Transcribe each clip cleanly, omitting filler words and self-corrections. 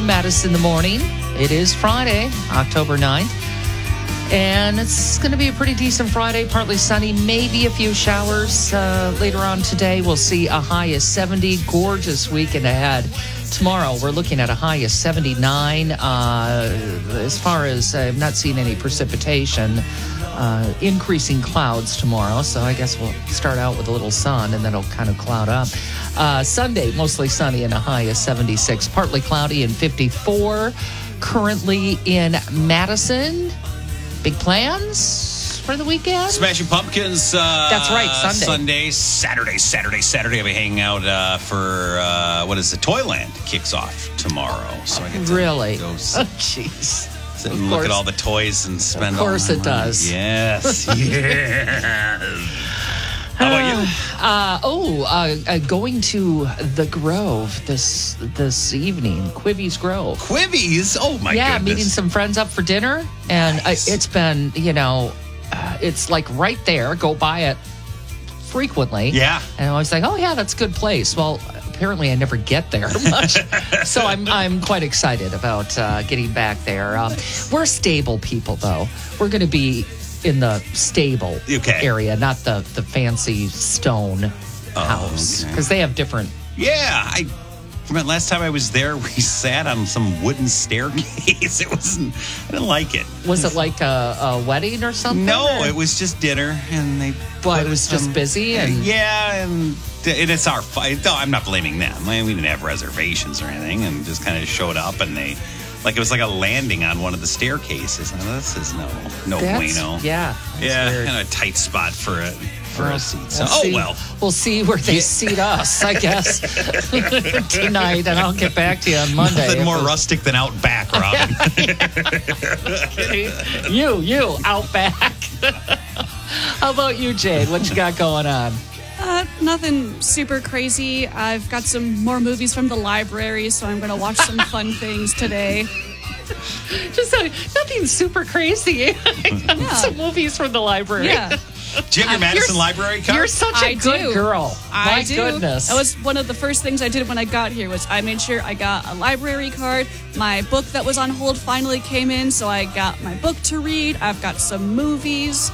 in Madison in the morning. It is Friday, October 9th. And it's going to be a pretty decent Friday, partly sunny, maybe a few showers later on today. We'll see a high of 70, gorgeous weekend ahead. Tomorrow, we're looking at a high of 79. As far as I've not seen any precipitation, increasing clouds tomorrow. So I guess we'll start out with a little sun and then it'll kind of cloud up. Sunday, mostly sunny and a high of 76. Partly cloudy and 54. Currently in Madison. Big plans for the weekend? Smashing Pumpkins. That's right, Sunday. Saturday. I'll be hanging out for, what is it? Toyland kicks off tomorrow. So I get to really? go Oh, jeez. sit and look at all the toys and spend all my money. Of course it does. Yes. How about you? Going to the Grove this evening, Quivy's Grove. Quivy's? Oh, my goodness. Yeah, meeting some friends up for dinner. And Nice. it's been, it's like right there. Go by it frequently. Yeah. And I was like, oh, yeah, that's a good place. Well, apparently I never get there much. So I'm quite excited about getting back there. We're stable people, though. We're going to be in the stable area, not the fancy stone house. Because they have different... Yeah, I remember last time I was there, we sat on some wooden staircase. I didn't like it. Was it like a wedding or something? No, or? it was just dinner, and they. Well, it was just busy, and yeah, and it's our fight. No, I'm not blaming them. We didn't have reservations or anything, and just kind of showed up, and they. Like it was like a landing on one of the staircases. And this is no bueno. Yeah. Yeah, weird. kind of a tight spot for a seat. So, well. We'll see where they seat us, I guess, tonight, and I'll get back to you on Monday. Nothing more rustic than out back, Robin. you, out back. How about you, Jade? What you got going on? Nothing super crazy. I've got some more movies from the library, so I'm going to watch some fun things today. Just nothing super crazy. Some movies from the library. Yeah. Do you have your Madison Library card? You're such a good girl. My goodness. That was one of the first things I did when I got here was I made sure I got a library card. My book that was on hold finally came in, so I got my book to read. I've got some movies.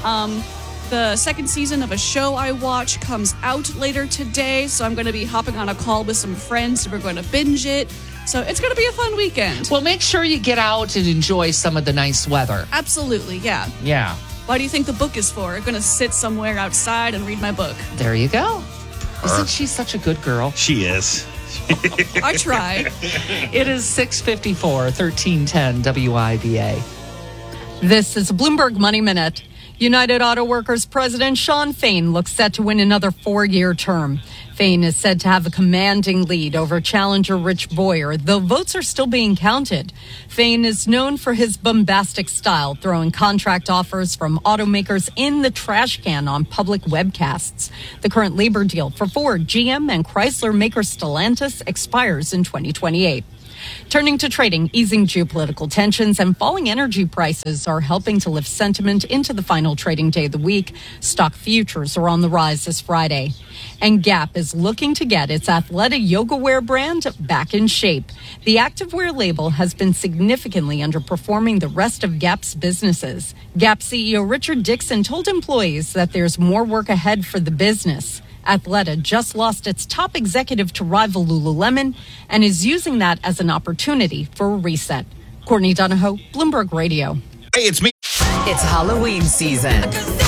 The second season of a show I watch comes out later today, so I'm going to be hopping on a call with some friends, and we're going to binge it. So it's going to be a fun weekend. Well, make sure you get out and enjoy some of the nice weather. Absolutely, yeah. Yeah. Why do you think the book is for? I'm going to sit somewhere outside and read my book. There you go. Isn't she such a good girl? She is. I try. It is 6:54, 1310 WIBA. This is a Bloomberg Money Minute. United Auto Workers President Shawn Fain looks set to win another 4-year term. Fain is said to have a commanding lead over challenger Rich Boyer, though votes are still being counted. Fain is known for his bombastic style, throwing contract offers from automakers in the trash can on public webcasts. The current labor deal for Ford, GM, and Chrysler maker Stellantis expires in 2028. Turning to trading, easing geopolitical tensions and falling energy prices are helping to lift sentiment into the final trading day of the week. Stock futures are on the rise this Friday. And Gap is looking to get its Athleta yoga wear brand back in shape. The activewear label has been significantly underperforming the rest of Gap's businesses. Gap CEO Richard Dixon told employees that there's more work ahead for the business. Athleta just lost its top executive to rival Lululemon and is using that as an opportunity for a reset. Courtney Donahoe, Bloomberg Radio. Hey, it's me. It's Halloween season.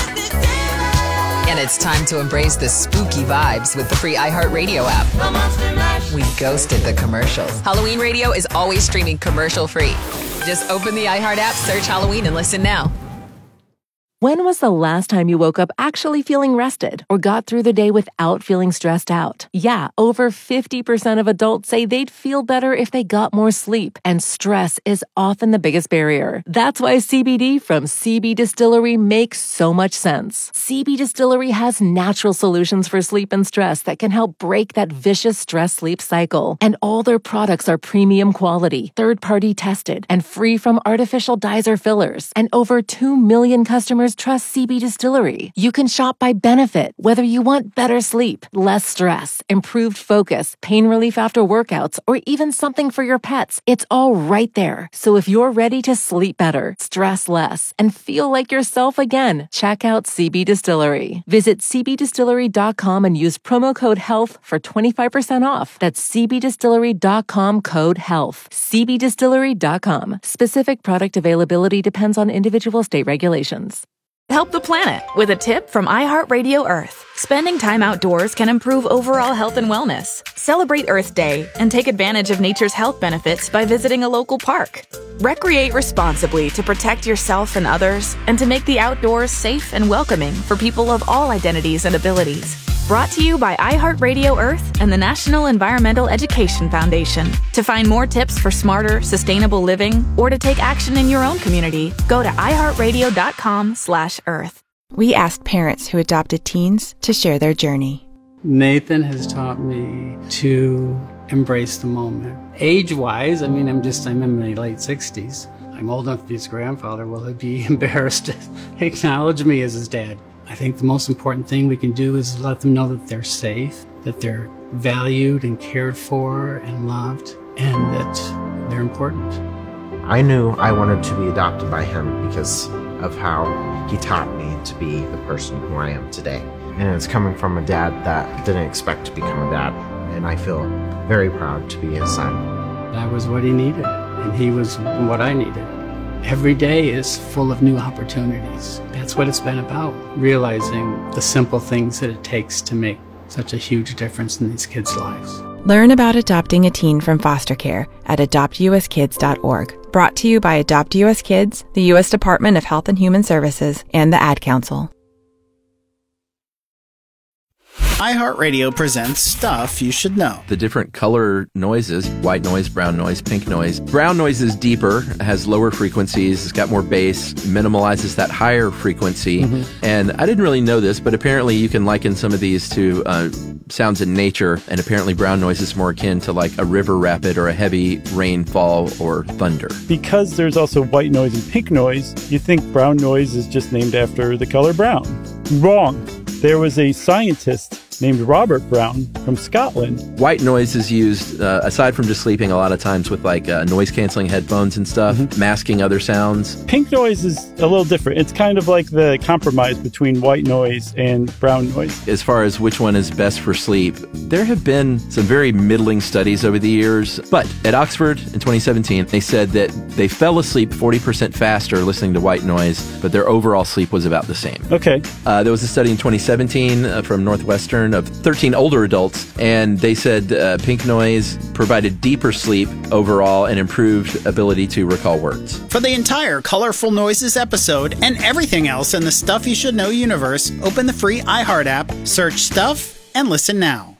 And it's time to embrace the spooky vibes with the free iHeartRadio app. We ghosted the commercials. Halloween Radio is always streaming commercial free. Just open the iHeart app, search Halloween, and listen now. When was the last time you woke up actually feeling rested or got through the day without feeling stressed out? Yeah, over 50% of adults say they'd feel better if they got more sleep, and stress is often the biggest barrier. That's why CBD from CB Distillery makes so much sense. CB Distillery has natural solutions for sleep and stress that can help break that vicious stress-sleep cycle. And all their products are premium quality, third-party tested, and free from artificial dyes or fillers. And over 2 million customers customers trust CB Distillery. You can shop by benefit, whether you want better sleep, less stress, improved focus, pain relief after workouts, or even something for your pets. It's all right there. So if you're ready to sleep better, stress less, and feel like yourself again, check out CB Distillery. Visit cbdistillery.com and use promo code HEALTH for 25% off. That's cbdistillery.com code HEALTH. cbdistillery.com. Specific product availability depends on individual state regulations. Help the planet with a tip from iHeartRadio Earth. Spending time outdoors can improve overall health and wellness. Celebrate Earth Day and take advantage of nature's health benefits by visiting a local park. Recreate responsibly to protect yourself and others and to make the outdoors safe and welcoming for people of all identities and abilities. Brought to you by iHeartRadio Earth and the National Environmental Education Foundation. To find more tips for smarter, sustainable living or to take action in your own community, go to iHeartRadio.com/Earth. We asked parents who adopted teens to share their journey. Nathan has taught me to embrace the moment. Age-wise, I'm in my late 60s. I'm old enough to be his grandfather. Will he be embarrassed to acknowledge me as his dad? I think the most important thing we can do is let them know that they're safe, that they're valued and cared for and loved, and that they're important. I knew I wanted to be adopted by him because of how he taught me to be the person who I am today. And it's coming from a dad that didn't expect to become a dad, and I feel very proud to be his son. That was what he needed, and he was what I needed. Every day is full of new opportunities. That's what it's been about, realizing the simple things that it takes to make such a huge difference in these kids' lives. Learn about adopting a teen from foster care at adoptuskids.org. Brought to you by Adopt U.S. Kids, the U.S. Department of Health and Human Services, and the Ad Council. iHeartRadio presents Stuff You Should Know. The different color noises, white noise, brown noise, pink noise. Brown noise is deeper, has lower frequencies, it's got more bass, minimalizes that higher frequency. And I didn't really know this, but apparently you can liken some of these to sounds in nature, and apparently brown noise is more akin to like a river rapid or a heavy rainfall or thunder. Because there's also white noise and pink noise, you think brown noise is just named after the color brown. Wrong. There was a scientist named Robert Brown from Scotland. White noise is used, aside from just sleeping, a lot of times with like noise-canceling headphones and stuff, masking other sounds. Pink noise is a little different. It's kind of like the compromise between white noise and brown noise. As far as which one is best for sleep, there have been some very middling studies over the years. But at Oxford in 2017, they said that they fell asleep 40% faster listening to white noise, but their overall sleep was about the same. Okay. There was a study in 2017 from Northwestern of 13 older adults, and they said pink noise provided deeper sleep overall and improved ability to recall words. For the entire Colorful Noises episode and everything else in the Stuff You Should Know universe, open the free iHeart app, search Stuff, and listen now.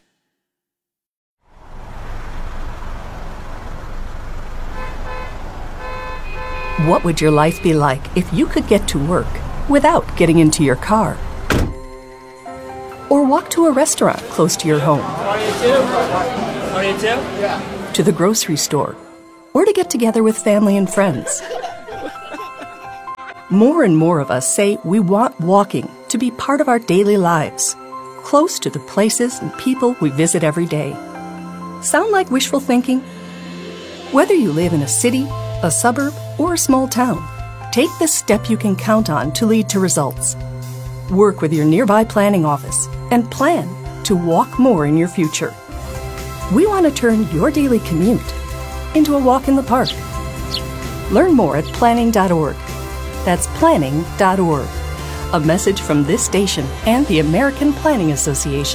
What would your life be like if you could get to work without getting into your car? Or walk to a restaurant close to your home? To the grocery store? Or to get together with family and friends? More and more of us say we want walking to be part of our daily lives, close to the places and people we visit every day. Sound like wishful thinking? Whether you live in a city, a suburb, or a small town, take the step you can count on to lead to results. Work with your nearby planning office and plan to walk more in your future. We want to turn your daily commute into a walk in the park. Learn more at planning.org. That's planning.org. A message from this station and the American Planning Association.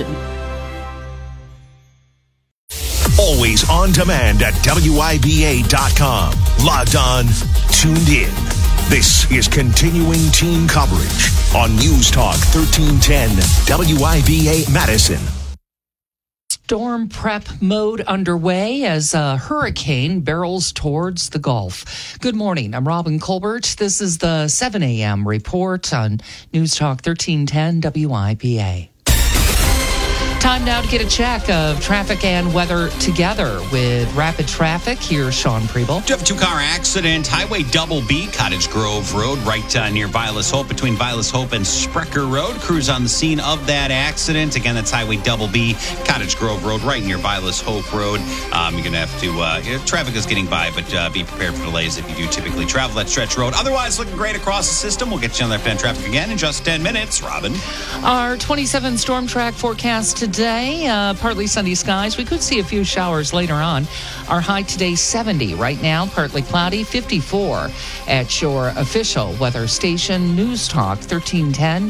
Always on demand at WIBA.com. Logged on, tuned in. This is continuing teen coverage on News Talk 1310 WIBA Madison. Storm prep mode underway as a hurricane barrels towards the Gulf. Good morning. I'm Robin Colbert. This is the 7 a.m. report on News Talk 1310 WIBA. Time now to get a check of traffic and weather together with Rapid Traffic. Here's Sean Preble. Do have a two-car accident, Highway Double B, Cottage Grove Road, right near Vilas Hope, between Vilas Hope and Sprecher Road. Crews on the scene of that accident. Again, that's Highway Double B, Cottage Grove Road, right near Vilas Hope Road. You're going to have to, traffic is getting by, but be prepared for delays if you do typically travel that stretch road. Otherwise, looking great across the system. We'll get you on that fan traffic again in just 10 minutes. Robin. Our 27 storm track forecast today, partly sunny skies. We could see a few showers later on. Our high today, 70. Right now, partly cloudy, 54 at your official weather station, News Talk 1310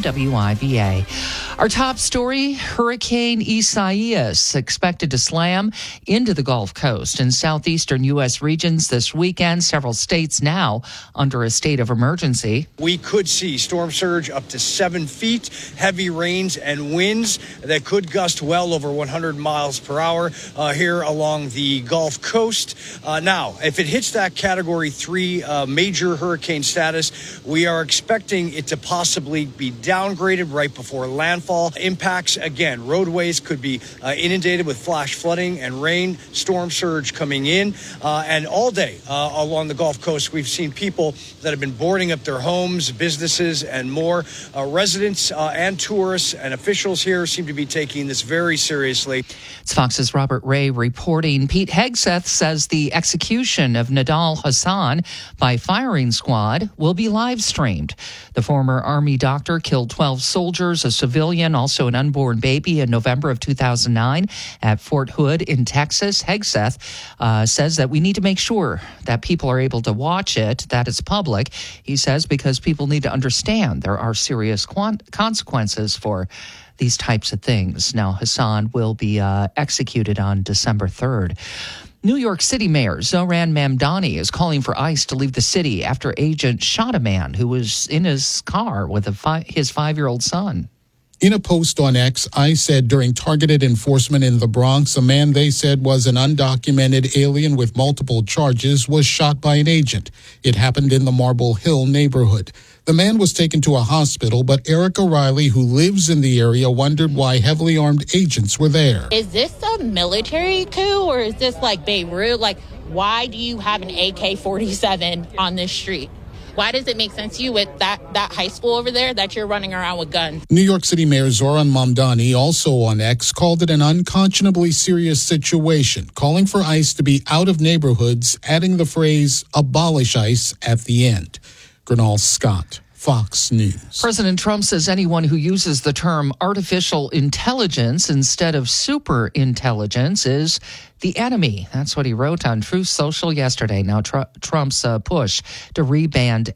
WIBA. Our top story, Hurricane Isaias expected to slam into the Gulf Coast and southeastern U.S. regions this weekend. Several states now under a state of emergency. We could see storm surge up to 7 feet, heavy rains and winds that could gust well over 100 miles per hour here along the Gulf Coast. Now, if it hits that Category 3 major hurricane status, we are expecting it to possibly be downgraded right before landfall. Impacts, again, roadways could be inundated with flash flooding and rain, storm surge coming in. And all day along the Gulf Coast, we've seen people that have been boarding up their homes, businesses, and more. Residents and tourists and officials here seem to be taking this very seriously. It's Fox's Robert Ray reporting. Pete Hegseth says the execution of Nidal Hasan by firing squad will be live streamed. The former Army doctor killed 12 soldiers, a civilian, also an unborn baby in November of 2009 at Fort Hood in Texas. Hegseth says that we need to make sure that people are able to watch it, that it's public. He says because people need to understand there are serious consequences for these types of things. Now, Hassan will be executed on December 3rd. New York City Mayor Zohran Mamdani is calling for ICE to leave the city after agents shot a man who was in his car with his 5-year-old son. In a post on X, ICE said during targeted enforcement in the Bronx, a man they said was an undocumented alien with multiple charges was shot by an agent. It happened in the Marble Hill neighborhood. The man was taken to a hospital, but Erica Riley, who lives in the area, wondered why heavily armed agents were there. Is this a military coup or is this like Beirut? Like, why do you have an AK-47 on this street? Why does it make sense to you with that high school over there that you're running around with guns? New York City Mayor Zohran Mamdani, also on X, called it an unconscionably serious situation, calling for ICE to be out of neighborhoods, adding the phrase, abolish ICE at the end. Gernal Scott, Fox News. President Trump says anyone who uses the term artificial intelligence instead of super intelligence is the enemy. That's what he wrote on Truth Social yesterday. Now, Trump's push to rebrand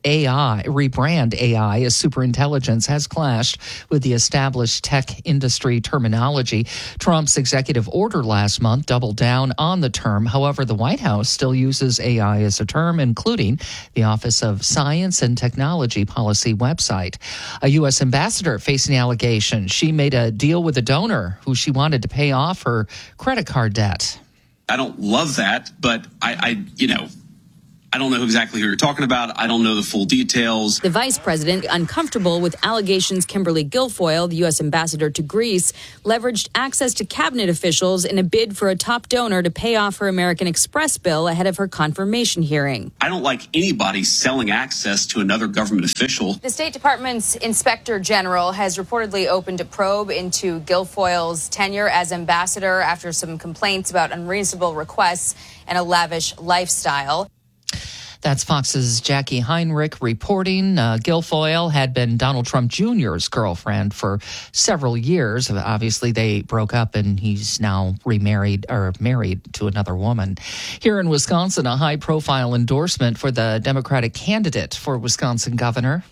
AI as superintelligence has clashed with the established tech industry terminology. Trump's executive order last month doubled down on the term. However, the White House still uses AI as a term, including the Office of Science and Technology Policy website. A U.S. ambassador facing allegations. She made a deal with a donor who she wanted to pay off her credit card debt. I don't love that, but I don't know exactly who you're talking about. I don't know the full details. The vice president, uncomfortable with allegations Kimberly Guilfoyle, the U.S. ambassador to Greece, leveraged access to cabinet officials in a bid for a top donor to pay off her American Express bill ahead of her confirmation hearing. I don't like anybody selling access to another government official. The State Department's inspector general has reportedly opened a probe into Guilfoyle's tenure as ambassador after some complaints about unreasonable requests and a lavish lifestyle. That's Fox's Jackie Heinrich reporting. Guilfoyle had been Donald Trump Jr.'s girlfriend for several years. Obviously, they broke up, and he's now married to another woman. Here in Wisconsin, a high-profile endorsement for the Democratic candidate for Wisconsin governor.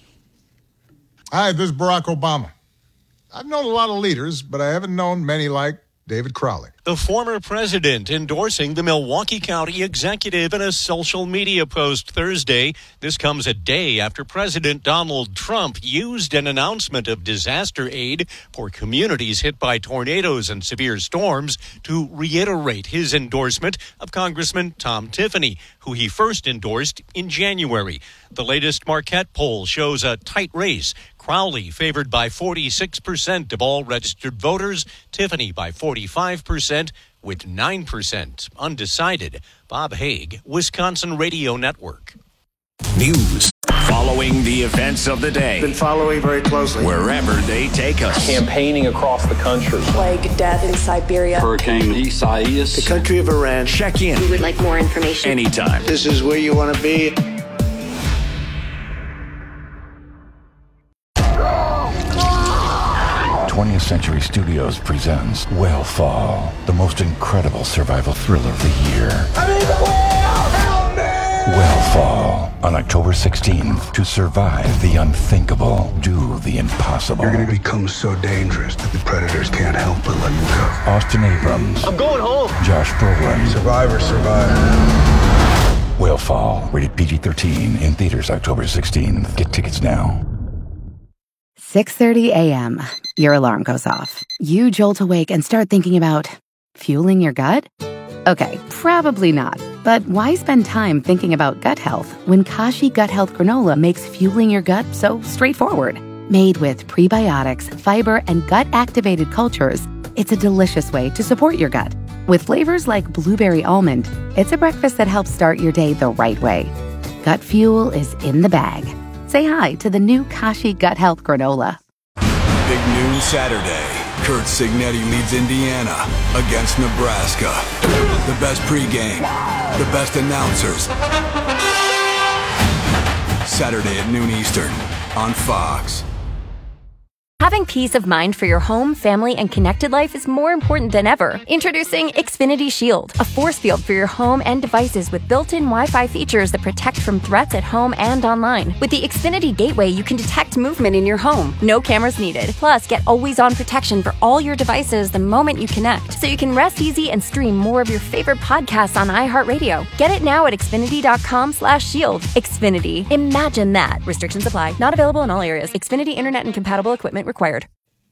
Hi, this is Barack Obama. I've known a lot of leaders, but I haven't known many like David Crowley. The former president endorsing the Milwaukee County executive in a social media post Thursday. This comes a day after President Donald Trump used an announcement of disaster aid for communities hit by tornadoes and severe storms to reiterate his endorsement of Congressman Tom Tiffany, who he first endorsed in January. The latest Marquette poll shows a tight race. Crowley favored by 46% of all registered voters. Tiffany by 45%, with 9% undecided. Bob Haig, Wisconsin Radio Network. News following the events of the day. Been following very closely. Wherever they take us. Campaigning across the country. Plague, death in Siberia. Hurricane Isaias. The country of Iran. Check in. We would like more information. Anytime. This is where you want to be. Twentieth Century Studios presents Whale the most incredible survival thriller of the year. I'm in the whale! Help me! Whale on October 16th. To survive the unthinkable, do the impossible. You're going to become so dangerous that the predators can't help but let you go. Austin Abrams. I'm going home. Josh Brolin. Survivor, survive. Whale rated PG-13 in theaters October 16th. Get tickets now. 6:30 a.m. Your alarm goes off. You jolt awake and start thinking about fueling your gut? Okay, probably not. But why spend time thinking about gut health when Kashi Gut Health Granola makes fueling your gut so straightforward? Made with prebiotics, fiber, and gut-activated cultures, it's a delicious way to support your gut. With flavors like blueberry almond, it's a breakfast that helps start your day the right way. Gut fuel is in the bag. Say hi to the new Kashi Gut Health Granola. Big noon Saturday. Kurt Signetti leads Indiana against Nebraska. The best pregame, the best announcers. Saturday at noon Eastern on Fox. Having peace of mind for your home, family, and connected life is more important than ever. Introducing Xfinity Shield, a force field for your home and devices with built-in Wi-Fi features that protect from threats at home and online. With the Xfinity Gateway, you can detect movement in your home. No cameras needed. Plus, get always-on protection for all your devices the moment you connect, so you can rest easy and stream more of your favorite podcasts on iHeartRadio. Get it now at Xfinity.com/shield. Xfinity. Imagine that. Restrictions apply. Not available in all areas. Xfinity Internet and compatible equipment required.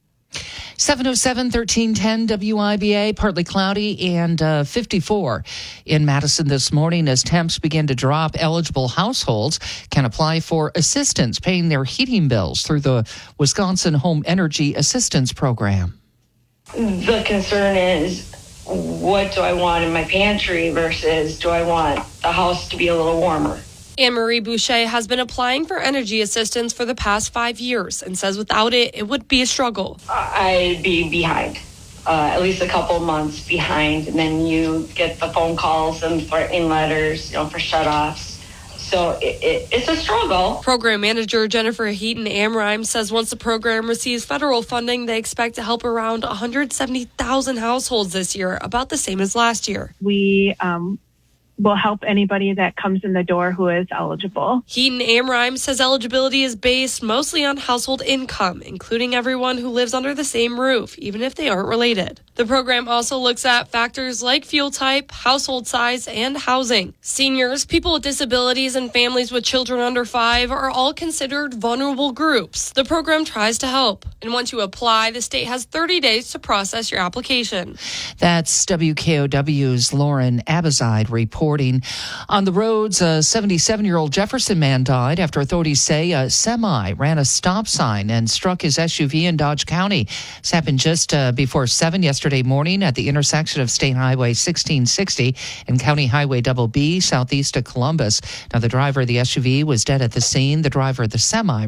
707, 1310 WIBA, partly cloudy and 54 in Madison this morning as temps begin to drop. Eligible households can apply for assistance paying their heating bills through the Wisconsin Home Energy Assistance Program. The concern is, what do I want in my pantry versus do I want the house to be a little warmer? Anne-Marie Boucher has been applying for energy assistance for the past 5 years and says without it, it would be a struggle. I'd be behind, at least a couple months behind. And then you get the phone calls and threatening letters, for shutoffs. So it's a struggle. Program manager Jennifer Heaton-Amrheim says once the program receives federal funding, they expect to help around 170,000 households this year, about the same as last year. We will help anybody that comes in the door who is eligible. Heaton-Amrheim says eligibility is based mostly on household income, including everyone who lives under the same roof, even if they aren't related. The program also looks at factors like fuel type, household size, and housing. Seniors, people with disabilities, and families with children under 5 are all considered vulnerable groups. The program tries to help. And once you apply, the state has 30 days to process your application. That's WKOW's Lauren Abazide reporting. On the roads, a 77-year-old Jefferson man died after authorities say a semi ran a stop sign and struck his SUV in Dodge County. This happened just before 7 yesterday morning at the intersection of State Highway 1660 and County Highway Double B southeast of Columbus. Now, the driver of the SUV was dead at the scene. The driver of the semi